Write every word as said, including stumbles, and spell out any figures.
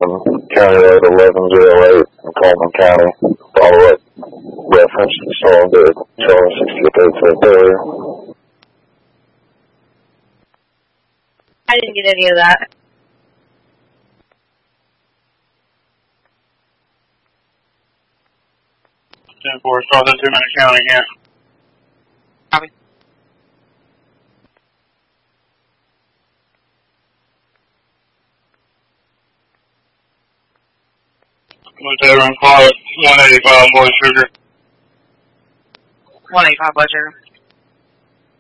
County Road eleven oh eight in Coleman County. Follow up reference to solve the Charlie sixty-eight for there. I didn't get any of that. ten four, start that two minute counting here. Copy. Lieutenant Run Pilot, one eighty-five blood sugar. one eighty-five blood sugar.